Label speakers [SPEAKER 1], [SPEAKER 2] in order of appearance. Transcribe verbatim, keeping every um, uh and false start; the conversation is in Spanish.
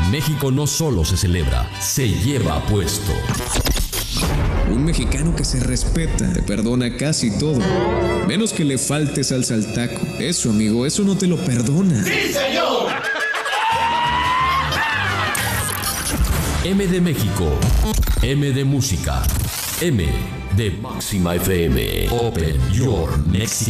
[SPEAKER 1] En México no solo se celebra, se lleva puesto.
[SPEAKER 2] Un mexicano que se respeta te perdona casi todo, menos que le falte salsa al taco. Eso, amigo, eso no te lo perdona.
[SPEAKER 3] ¡Sí, señor!
[SPEAKER 1] M de México, M de música, M de Máxima F M. Open your Mexico.